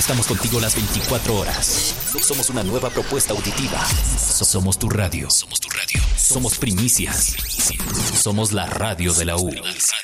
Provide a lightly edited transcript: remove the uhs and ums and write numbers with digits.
Estamos contigo las 24 horas. Somos una nueva propuesta auditiva. Somos tu radio. Somos primicias. Somos la radio de la U.